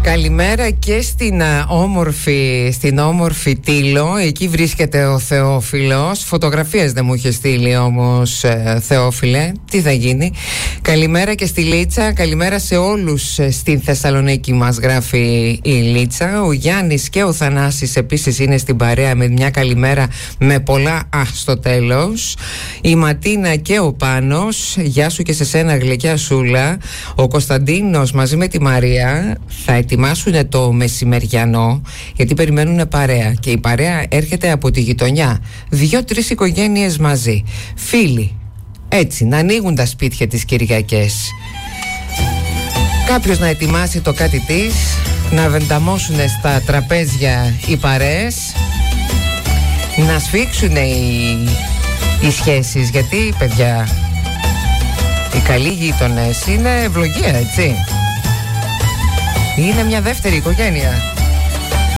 Καλημέρα και στην όμορφη Τήλο. Εκεί βρίσκεται ο Θεόφιλος. Φωτογραφίες δεν μου είχε στείλει όμως, Θεόφιλε. Τι θα γίνει. Καλημέρα και στη Λίτσα. Καλημέρα σε όλους στην Θεσσαλονίκη, μας γράφει η Λίτσα. Ο Γιάννης και ο Θανάσης επίσης είναι στην παρέα με μια καλημέρα με πολλά στο τέλος. Η Ματίνα και ο Πάνος. Γεια σου και σε σένα, γλυκιά Σούλα. Ο Κωνσταντίνος μαζί με τη Μαρία θα ετοιμάσουν το μεσημεριανό, γιατί περιμένουν παρέα και η παρέα έρχεται από τη γειτονιά. 2-3 οικογένειες μαζί, φίλοι, έτσι να ανοίγουν τα σπίτια τις Κυριακές. Κάποιος να ετοιμάσει το κάτι της, να βενταμώσουν στα τραπέζια οι παρέες, να σφίξουν οι σχέσεις, γιατί παιδιά οι καλοί γείτονες είναι ευλογία, έτσι. Είναι μια δεύτερη οικογένεια.